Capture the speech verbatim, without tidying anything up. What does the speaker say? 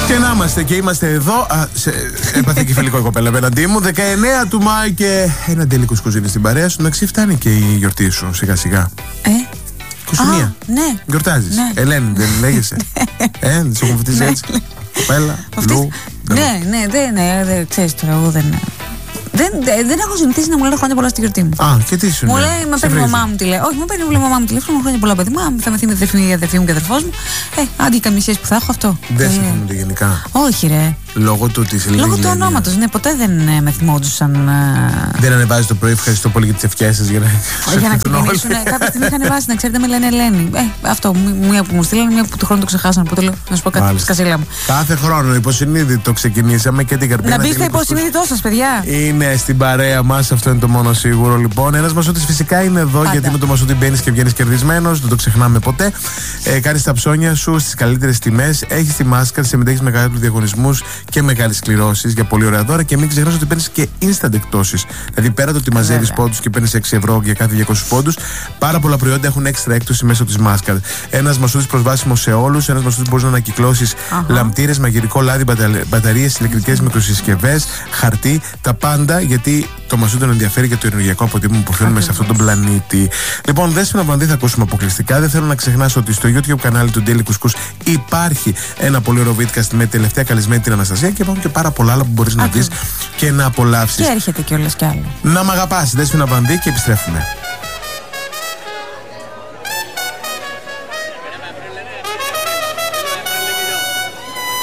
Και να είμαστε και είμαστε εδώ. Α, σε, έπαθε και φιλικό η κοπέλα απέναντί μου. δεκαεννέα του Μάη και ένα τέλειο κουσκουζίνι στην παρέα σου. Εντάξει, φτάνει και η γιορτή σου σιγά σιγά. Ε, Κοσουνία. Ναι. Γιορτάζεις. Ναι. Ελένη, δεν λέγεσαι. Ε, δεν σου έχουν φτύσει έτσι. Κοπέλα, Λου. Ναι, ναι, δεν ναι, ξέρεις τώρα, εγώ δεν. Δεν, δεν, δεν έχω συνηθίσει να μου λένε χρόνια πολλά στη γιορτή μου. Α, και τι σου μου λέει. λέει, με παίρνει η μαμά μου τηλέφωνο. Όχι, με παίρνει η μαμά μου τηλέφωνο, χρόνια πολλά παιδί μου. Αν θα με θυμηθεί η αδερφή μου και αδερφός μου. Ε, άντι καμία σχέση που θα έχω αυτό. Δεν ε, σε θυμούνται γενικά. Όχι, ρε. Λόγω του ότι σε λέει. Λόγω του ονόματος, ναι, ποτέ δεν ε, με θυμόντουσαν. Ε... Δεν ανεβάζει το πρωί, ευχαριστώ πολύ για τις ευχές σας για να. Για να ξεκινήσουν. Κάποια στιγμή είχαν ανεβάσει, να ξέρετε, με λένε Ελένη. Ε, αυτό, μία που μου στείλανε, μία που του χρόνου το ξεχάσανε. Που το λέω, να σου πω κάτι, σκασίλα μου. Κάθε χρόνο υποσυνείδητο ξεκινήσαμε και την καρπίνα. Να μπει στο υποσυνείδητό σας, παιδιά. Είναι στην παρέα μας, αυτό είναι το μόνο σίγουρο. Λοιπόν, ένας Μασούτης φυσικά είναι εδώ. Πάντα. Γιατί με το Μασούτη μπαίνεις και βγαίνεις κερδισμένος, δεν το ξεχνάμε ποτέ. Ε, κάνεις τα ψώνια σου στις καλύτερες τιμές, έχεις τη μάσκα, συμμετέχεις με μεγάλους διαγωνισμούς και μεγάλες κληρώσεις για πολύ ωραία δώρα. Και μην ξεχνάς ότι παίρνεις και instant εκτόσεις. Δηλαδή, πέρα το ότι μαζεύεις πόντους και παίρνεις έξι ευρώ για κάθε διακόσιους πόντους, πάρα πολλά προϊόντα έχουν έξτρα έκπτωση μέσω της μάσκας. Ένας Μασούτης προσβάσιμος σε όλους. Ένας Μασούτης μπορείς να ανακυκλώσεις λαμπτήρες, μαγειρικό λάδι, μπαταρίες, ηλεκτρικές μικροσυσκευές, χαρτί, τα πάντα, γιατί το Μασούτη τον ενδιαφέρει για το ενεργειακό αποτύπωμα που φέρνουμε σε αυτόν τον πλανήτη. Λοιπόν, Δέσποινα Βανδύ θα ακούσουμε αποκλειστικά. Δεν θέλω να ξεχνάς ότι στο YouTube κανάλι του Daily Couscous υπάρχει ένα πολύ ωραίο vidcast με τελευταία καλεσμένη την Αναστασία και υπάρχουν και πάρα πολλά άλλα που μπορείς να δεις και να απολαύσεις. Και έρχεται κιόλας κι άλλο. Να μ' αγαπάς, Δέσποινα Βανδύ, και επιστρέφουμε.